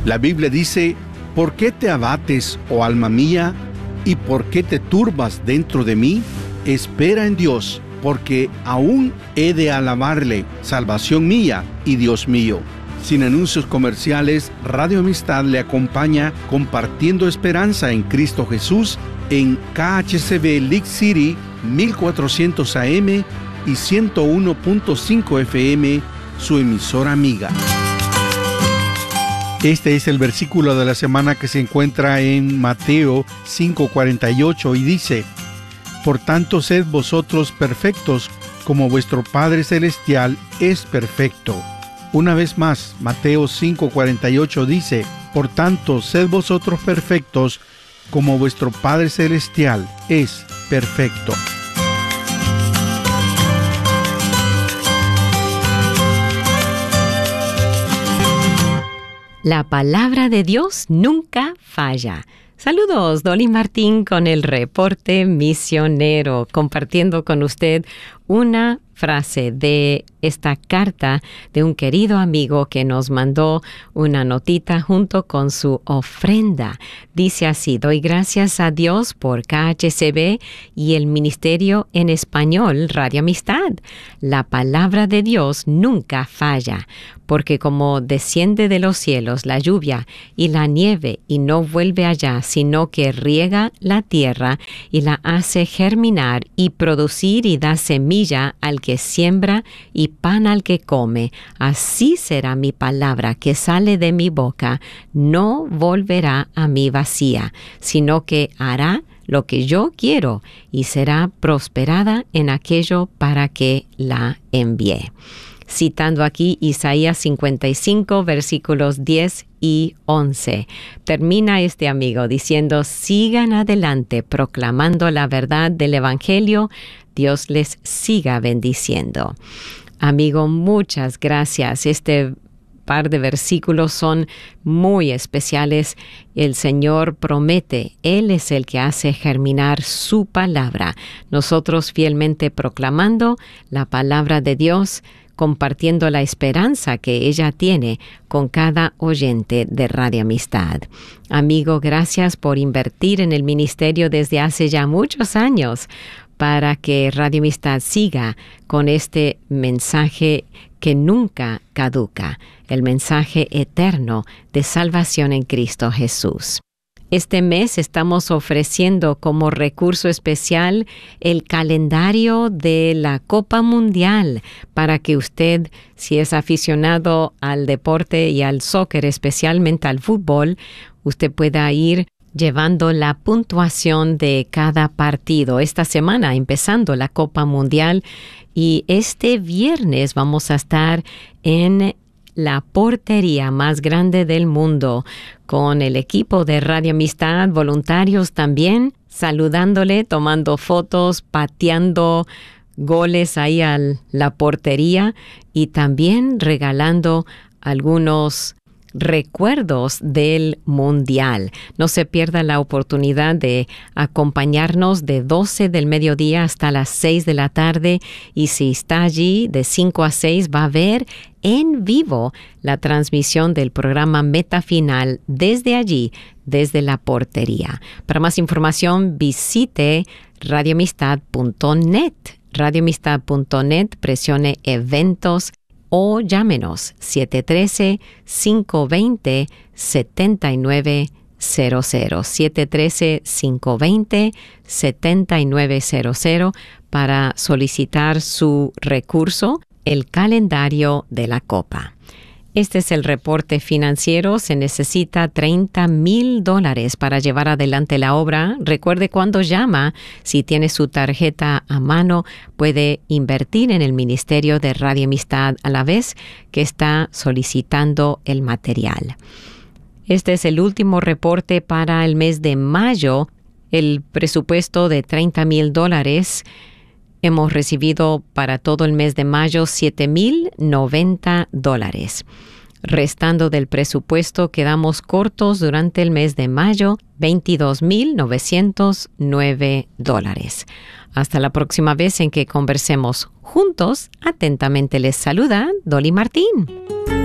La Biblia dice: ¿por qué te abates, oh alma mía? ¿Y por qué te turbas dentro de mí? Espera en Dios, porque aún he de alabarle, salvación mía y Dios mío. Sin anuncios comerciales, Radio Amistad le acompaña compartiendo esperanza en Cristo Jesús en KHCB League City, 1400 AM y 101.5 FM, su emisora amiga. Este es el versículo de la semana que se encuentra en Mateo 5:48 y dice: Por tanto, sed vosotros perfectos, como vuestro Padre Celestial es perfecto. Una vez más, Mateo 5:48 dice: Por tanto, sed vosotros perfectos, como vuestro Padre Celestial es perfecto. La palabra de Dios nunca falla. Saludos, Dolly Martín con el reporte misionero, compartiendo con usted una frase de esta carta de un querido amigo que nos mandó una notita junto con su ofrenda. Dice así: doy gracias a Dios por KHCB y el Ministerio en Español Radio Amistad. La palabra de Dios nunca falla, porque como desciende de los cielos la lluvia y la nieve y no vuelve allá, sino que riega la tierra y la hace germinar y producir y da semilla al que siembra y pan al que come, así será mi palabra que sale de mi boca, no volverá a mí vacía, sino que hará lo que yo quiero y será prosperada en aquello para que la envié. Citando aquí Isaías 55, versículos 10 y 11. Termina este amigo diciendo: sigan adelante proclamando la verdad del Evangelio. Dios les siga bendiciendo. Amigo, muchas gracias. Este par de versículos son muy especiales. El Señor promete, Él es el que hace germinar su palabra. Nosotros fielmente proclamando la palabra de Dios, compartiendo la esperanza que ella tiene con cada oyente de Radio Amistad. Amigo, gracias por invertir en el ministerio desde hace ya muchos años para que Radio Amistad siga con este mensaje que nunca caduca, el mensaje eterno de salvación en Cristo Jesús. Este mes estamos ofreciendo como recurso especial el calendario de la Copa Mundial para que usted, si es aficionado al deporte y al soccer, especialmente al fútbol, usted pueda ir llevando la puntuación de cada partido. Esta semana empezando la Copa Mundial y este viernes vamos a estar en la portería más grande del mundo, con el equipo de Radio Amistad, voluntarios también, saludándole, tomando fotos, pateando goles ahí a la portería y también regalando algunos recuerdos del Mundial. No se pierda la oportunidad de acompañarnos de 12 del mediodía hasta las 6 de la tarde y si está allí de 5 a 6 va a ver en vivo la transmisión del programa Meta Final desde allí, desde la portería. Para más información visite radioamistad.net. Radioamistad.net, presione eventos o llámenos 713-520-7900. 713-520-7900 para solicitar su recurso, el calendario de la Copa. Este es el reporte financiero. Se necesita $30,000 para llevar adelante la obra. Recuerde, cuando llama, si tiene su tarjeta a mano, puede invertir en el Ministerio de Radio Amistad a la vez que está solicitando el material. Este es el último reporte para el mes de mayo. El presupuesto de $30,000. Hemos recibido para todo el mes de mayo $7,090. Restando del presupuesto, quedamos cortos durante el mes de mayo, $22,909. Hasta la próxima vez en que conversemos juntos. Atentamente les saluda Dolly Martín.